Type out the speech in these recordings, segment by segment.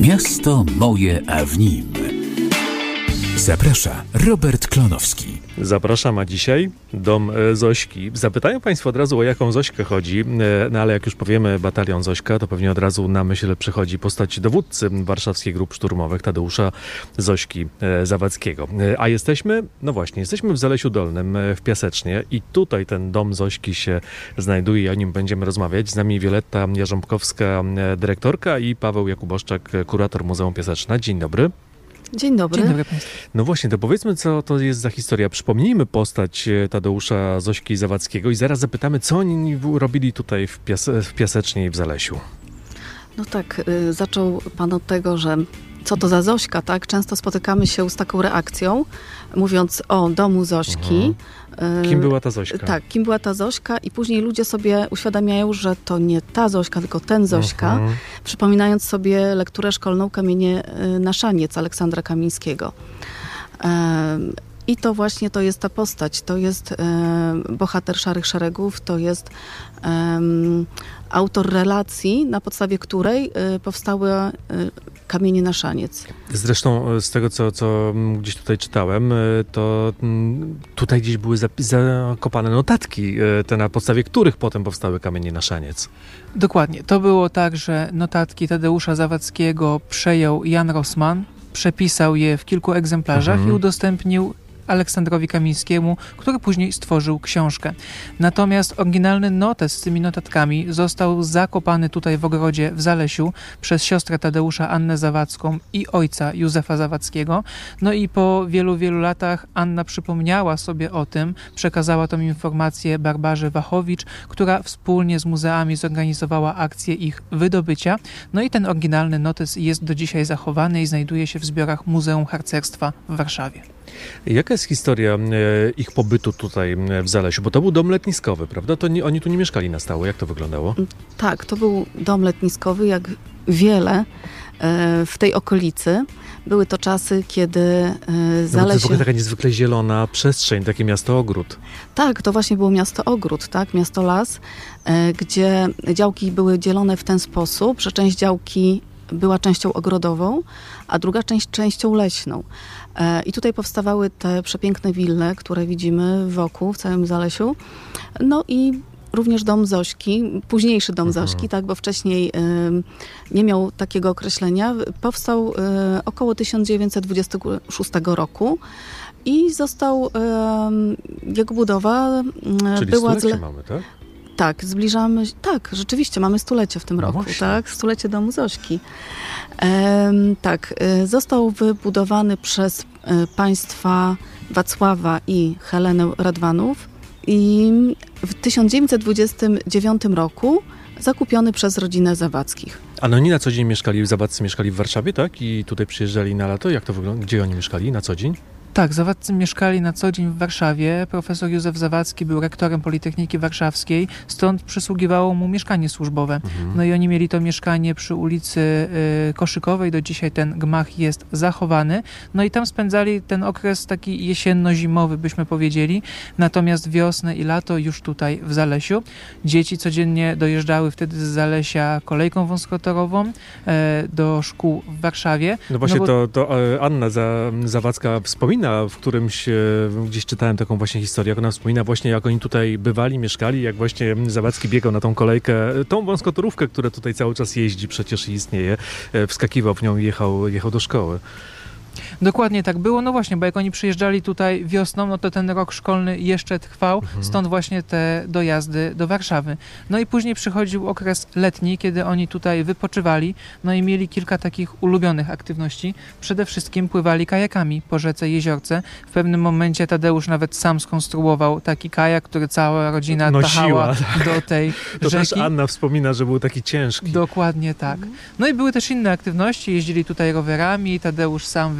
Miasto moje, a w nim. Zaprasza Robert Klonowski. Zapraszam, a dzisiaj dom Zośki. Zapytają Państwo od razu, o jaką Zośkę chodzi, no ale jak już powiemy batalion Zośka, to pewnie od razu na myśl przychodzi postać dowódcy warszawskich grup szturmowych, Tadeusza Zośki Zawadzkiego. A jesteśmy w Zalesiu Dolnym, w Piasecznie i tutaj ten dom Zośki się znajduje i o nim będziemy rozmawiać. Z nami Wioletta Jarząbkowska, dyrektorka, i Paweł Jakuboszczak, kurator Muzeum Piaseczna. Dzień dobry. Dzień dobry. Dzień dobry Państwu. No właśnie, to powiedzmy, co to jest za historia. Przypomnijmy postać Tadeusza Zośki Zawadzkiego i zaraz zapytamy, co oni robili tutaj w Piasecznie i w Zalesiu. No tak, zaczął pan od tego, że co to za Zośka, tak? Często spotykamy się z taką reakcją, mówiąc o domu Zośki. Kim była ta Zośka? Tak, kim była ta Zośka i później ludzie sobie uświadamiają, że to nie ta Zośka, tylko ten Zośka, przypominając sobie lekturę szkolną Kamienie na szaniec Aleksandra Kamińskiego. I to właśnie to jest ta postać, to jest bohater Szarych Szeregów, to jest autor relacji, na podstawie której powstały Kamienie na szaniec. Zresztą z tego, co gdzieś tutaj czytałem, to tutaj gdzieś były zakopane notatki, te na podstawie których potem powstały Kamienie na szaniec. Dokładnie. To było tak, że notatki Tadeusza Zawadzkiego przejął Jan Rossmann, przepisał je w kilku egzemplarzach i udostępnił Aleksandrowi Kamińskiemu, który później stworzył książkę. Natomiast oryginalny notes z tymi notatkami został zakopany tutaj w ogrodzie w Zalesiu przez siostrę Tadeusza Annę Zawadzką i ojca Józefa Zawadzkiego. No i po wielu, wielu latach Anna przypomniała sobie o tym, przekazała tą informację Barbarze Wachowicz, która wspólnie z muzeami zorganizowała akcję ich wydobycia. No i ten oryginalny notes jest do dzisiaj zachowany i znajduje się w zbiorach Muzeum Harcerstwa w Warszawie. Jaka jest historia ich pobytu tutaj w Zalesiu? Bo to był dom letniskowy, prawda? To oni tu nie mieszkali na stałe. Jak to wyglądało? Tak, to był dom letniskowy, jak wiele w tej okolicy. Były to czasy, kiedy Zalesie... To jest w ogóle taka niezwykle zielona przestrzeń, takie miasto-ogród. Tak, to właśnie było miasto-ogród, tak? Miasto-las, gdzie działki były dzielone w ten sposób, że część działki była częścią ogrodową, a druga częścią leśną. I tutaj powstawały te przepiękne wille, które widzimy wokół, w całym Zalesiu. No i również dom Zośki, późniejszy dom Zośki, tak, bo wcześniej nie miał takiego określenia. Powstał około 1926 roku i został, jego budowa Czyli była... stulecie mamy, tak? Tak, zbliżamy... Tak, rzeczywiście, mamy stulecie w tym roku, właśnie. tak? Stulecie domu Zośki. Został wybudowany przez państwa Wacława i Helenę Radwanów i w 1929 roku zakupiony przez rodzinę Zawadzkich. A no oni na co dzień Zawadzcy mieszkali w Warszawie, tak? I tutaj przyjeżdżali na lato? Jak to wygląda? Gdzie oni mieszkali na co dzień? Tak, Zawadzcy mieszkali na co dzień w Warszawie. Profesor Józef Zawadzki był rektorem Politechniki Warszawskiej, stąd przysługiwało mu mieszkanie służbowe. No i oni mieli to mieszkanie przy ulicy Koszykowej, do dzisiaj ten gmach jest zachowany. No i tam spędzali ten okres taki jesienno-zimowy, byśmy powiedzieli. Natomiast wiosnę i lato już tutaj w Zalesiu. Dzieci codziennie dojeżdżały wtedy z Zalesia kolejką wąskotorową do szkół w Warszawie. No właśnie, to Anna Zawadzka wspomina w którymś, gdzieś czytałem taką właśnie historię, jak ona wspomina właśnie, jak oni tutaj bywali, mieszkali, jak właśnie Zawadzki biegał na tą kolejkę, tą wąskotorówkę, która tutaj cały czas jeździ, przecież istnieje, wskakiwał w nią i jechał do szkoły. Dokładnie tak było, no właśnie, bo jak oni przyjeżdżali tutaj wiosną, no to ten rok szkolny jeszcze trwał, stąd właśnie te dojazdy do Warszawy. No i później przychodził okres letni, kiedy oni tutaj wypoczywali, no i mieli kilka takich ulubionych aktywności. Przede wszystkim pływali kajakami po rzece Jeziorce. W pewnym momencie Tadeusz nawet sam skonstruował taki kajak, który cała rodzina tachała do tej to rzeki. też Anna wspomina, że był taki ciężki. Dokładnie tak. No i były też inne aktywności, jeździli tutaj rowerami, Tadeusz sam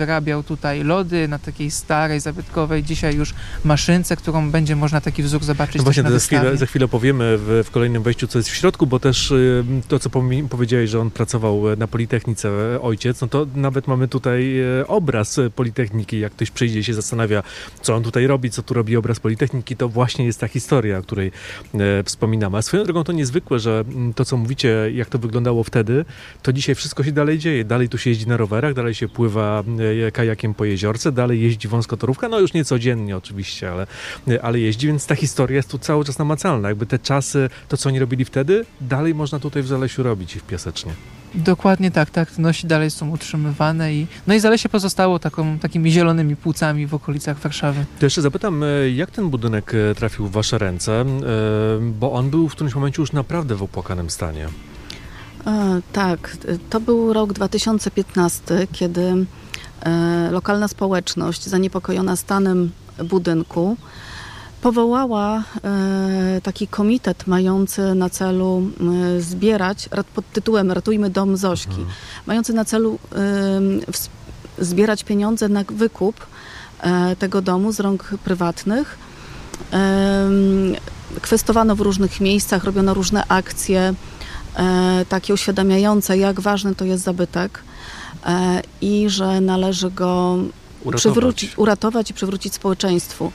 wyrabiał tutaj lody na takiej starej, zabytkowej, dzisiaj już maszynce, którą będzie można taki wzór zobaczyć. No właśnie, na wystawie. za chwilę powiemy w kolejnym wejściu, co jest w środku, bo też to, co powiedziałeś, że on pracował na Politechnice, ojciec, no to nawet mamy tutaj obraz Politechniki. Jak ktoś przyjdzie i się zastanawia, co on tutaj robi, co tu robi obraz Politechniki, to właśnie jest ta historia, o której wspominamy. A swoją drogą to niezwykłe, że to, co mówicie, jak to wyglądało wtedy, to dzisiaj wszystko się dalej dzieje. Dalej tu się jeździ na rowerach, dalej się pływa kajakiem po jeziorce, dalej jeździ wąskotorówka, no już nie codziennie oczywiście, ale jeździ, więc ta historia jest tu cały czas namacalna. Jakby te czasy, to co oni robili wtedy, dalej można tutaj w Zalesiu robić i w Piasecznie. Dokładnie tak, te aktywności dalej są utrzymywane i Zalesie pozostało takimi zielonymi płucami w okolicach Warszawy. To jeszcze zapytam, jak ten budynek trafił w wasze ręce, bo on był w którymś momencie już naprawdę w opłakanym stanie. Tak, to był rok 2015, kiedy lokalna społeczność zaniepokojona stanem budynku powołała taki komitet mający na celu zbierać, pod tytułem Ratujmy dom Zośki, mający na celu zbierać pieniądze na wykup tego domu z rąk prywatnych. Kwestowano w różnych miejscach, robiono różne akcje takie uświadamiające, jak ważny to jest zabytek i że należy go uratować i przywrócić społeczeństwu.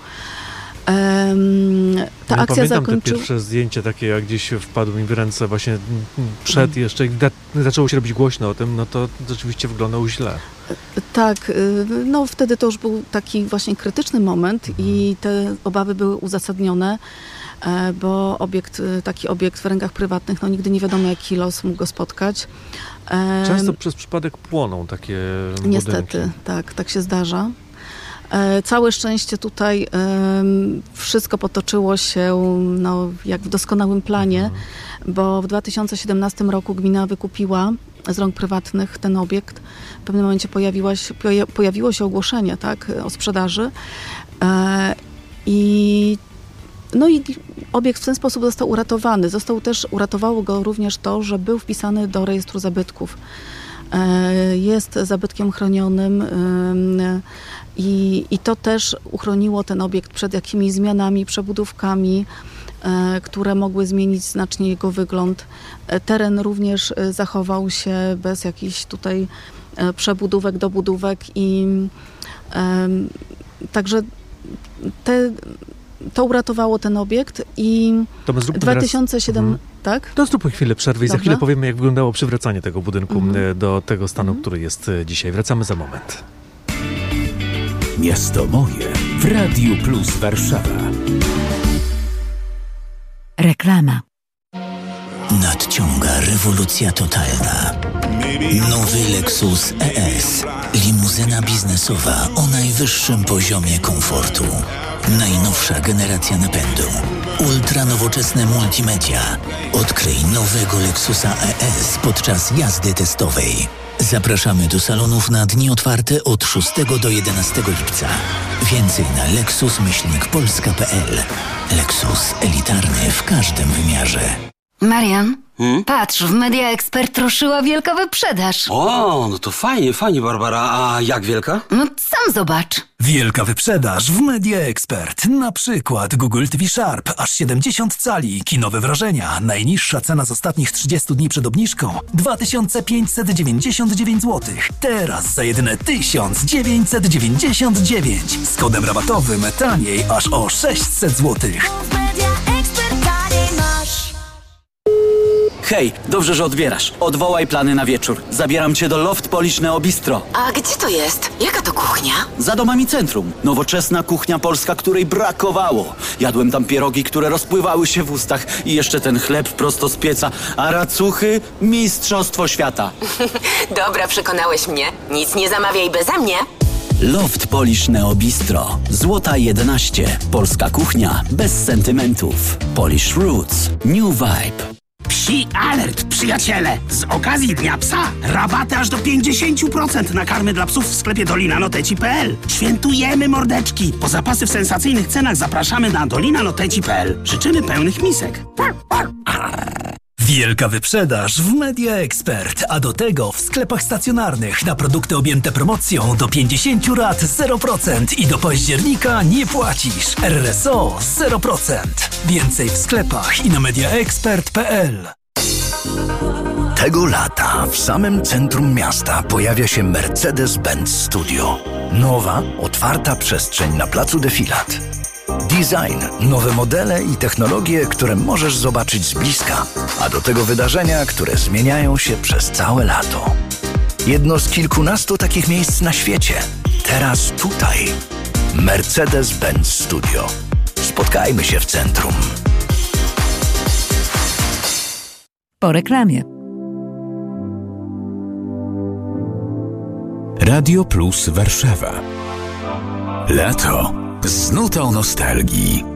Ta akcja pamiętam te pierwsze zdjęcia takie, jak gdzieś wpadły mi w ręce właśnie przed jeszcze, zaczęło się robić głośno o tym, no to rzeczywiście wyglądało źle. Tak, no wtedy to już był taki właśnie krytyczny moment i te obawy były uzasadnione, bo taki obiekt w rękach prywatnych, no nigdy nie wiadomo, jaki los mógł go spotkać. Często przez przypadek płoną takie niestety, budynki. tak się zdarza. Całe szczęście tutaj wszystko potoczyło się jak w doskonałym planie, bo w 2017 roku gmina wykupiła z rąk prywatnych ten obiekt. W pewnym momencie pojawiło się ogłoszenie o sprzedaży i obiekt w ten sposób został uratowany. Uratowało go również to, że był wpisany do rejestru zabytków. Jest zabytkiem chronionym i to też uchroniło ten obiekt przed jakimiś zmianami, przebudówkami, które mogły zmienić znacznie jego wygląd. Teren również zachował się bez jakichś tutaj przebudówek, dobudówek i także to uratowało ten obiekt i 2007... Tak? To zróbmy chwilę przerwy i za chwilę powiemy, jak wyglądało przywracanie tego budynku do tego stanu, który jest dzisiaj. Wracamy za moment. Miasto moje w Radiu Plus Warszawa. Reklama. Nadciąga rewolucja totalna. Nowy Lexus ES. Limuzyna biznesowa o najwyższym poziomie komfortu. Najnowsza generacja napędu. Ultra nowoczesne multimedia. Odkryj nowego Lexusa ES podczas jazdy testowej. Zapraszamy do salonów na dni otwarte od 6 do 11 lipca. Więcej na lexus-polska.pl. Lexus elitarny w każdym wymiarze. Marian, patrz, w Media Expert ruszyła wielka wyprzedaż. O, no to fajnie, Barbara. A jak wielka? No sam zobacz. Wielka wyprzedaż w Media Expert. Na przykład Google TV Sharp, aż 70 cali, kinowe wrażenia. Najniższa cena z ostatnich 30 dni przed obniżką 2599 zł. Teraz za jedyne 1999. Z kodem rabatowym taniej aż o 600 zł. Hej, dobrze, że odbierasz. Odwołaj plany na wieczór. Zabieram cię do Loft Polish Neo Bistro. A gdzie to jest? Jaka to kuchnia? Za domami centrum. Nowoczesna kuchnia polska, której brakowało. Jadłem tam pierogi, które rozpływały się w ustach i jeszcze ten chleb prosto z pieca, a racuchy mistrzostwo świata. Dobra, przekonałeś mnie. Nic nie zamawiaj beze mnie. Loft Polish Neo Bistro. Złota 11. Polska kuchnia bez sentymentów. Polish Roots. New Vibe. Psi alert, przyjaciele! Z okazji Dnia Psa rabaty aż do 50% na karmy dla psów w sklepie dolinanoteci.pl. Świętujemy, mordeczki! Po zapasy w sensacyjnych cenach zapraszamy na dolinanoteci.pl. Życzymy pełnych misek. Wielka wyprzedaż w Media Expert, a do tego w sklepach stacjonarnych na produkty objęte promocją do 50 lat 0% i do października nie płacisz. RSO 0%. Więcej w sklepach i na mediaexpert.pl. Tego lata w samym centrum miasta pojawia się Mercedes-Benz Studio. Nowa, otwarta przestrzeń na placu Defilat. Design, nowe modele i technologie, które możesz zobaczyć z bliska, a do tego wydarzenia, które zmieniają się przez całe lato. Jedno z kilkunastu takich miejsc na świecie. Teraz tutaj. Mercedes-Benz Studio. Spotkajmy się w centrum. Po reklamie. Radio Plus Warszawa. Lato z nutą nostalgii.